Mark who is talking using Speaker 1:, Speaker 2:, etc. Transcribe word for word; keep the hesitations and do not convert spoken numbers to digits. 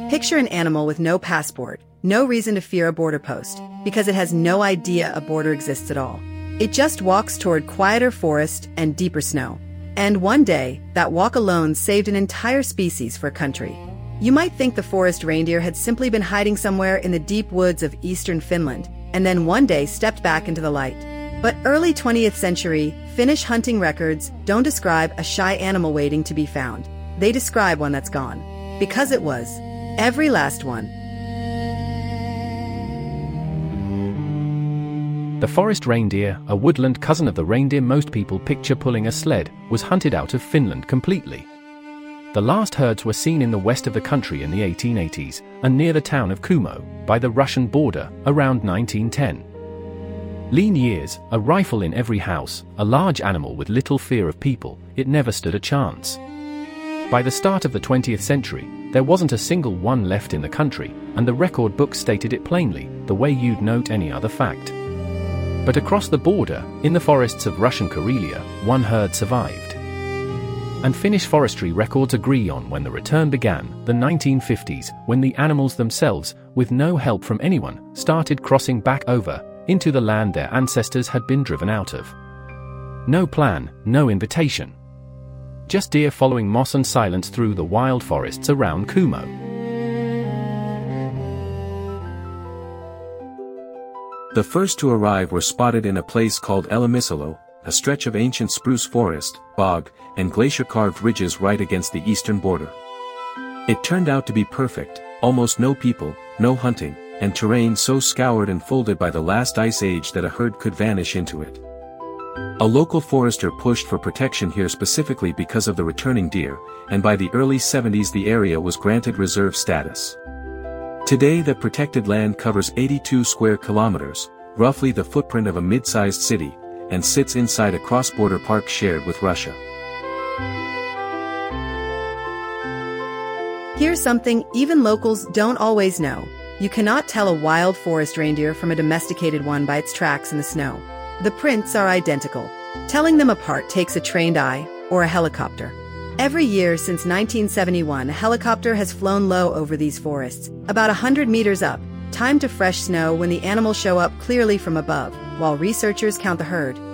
Speaker 1: Picture an animal with no passport, no reason to fear a border post, because it has no idea a border exists at all. It just walks toward quieter forest and deeper snow. And one day, that walk alone saved an entire species for a country. You might think the forest reindeer had simply been hiding somewhere in the deep woods of eastern Finland, and then one day stepped back into the light. But early twentieth century Finnish hunting records don't describe a shy animal waiting to be found. They describe one that's gone. Because it was. Every last one.
Speaker 2: The forest reindeer, a woodland cousin of the reindeer most people picture pulling a sled, was hunted out of Finland completely. The last herds were seen in the west of the country in the eighteen eighties, and near the town of Kumo, by the Russian border, around nineteen ten. Lean years, a rifle in every house, a large animal with little fear of people, it never stood a chance. By the start of the twentieth century, there wasn't a single one left in the country, and the record book stated it plainly, the way you'd note any other fact. But across the border, in the forests of Russian Karelia, one herd survived. And Finnish forestry records agree on when the return began, the nineteen fifties, when the animals themselves, with no help from anyone, started crossing back over, into the land their ancestors had been driven out of. No plan, no invitation. Just deer following moss and silence through the wild forests around Kumo.
Speaker 3: The first to arrive were spotted in a place called Elämisalo, a stretch of ancient spruce forest, bog, and glacier-carved ridges right against the eastern border. It turned out to be perfect, almost no people, no hunting, and terrain so scoured and folded by the last ice age that a herd could vanish into it. A local forester pushed for protection here specifically because of the returning deer, and by the early seventies the area was granted reserve status. Today the protected land covers eighty-two square kilometers, roughly the footprint of a mid-sized city, and sits inside a cross-border park shared with Russia.
Speaker 1: Here's something even locals don't always know. You cannot tell a wild forest reindeer from a domesticated one by its tracks in the snow. The prints are identical. Telling them apart takes a trained eye, or a helicopter. Every year since nineteen seventy-one, a helicopter has flown low over these forests, about one hundred meters up, timed to fresh snow when the animals show up clearly from above, while researchers count the herd.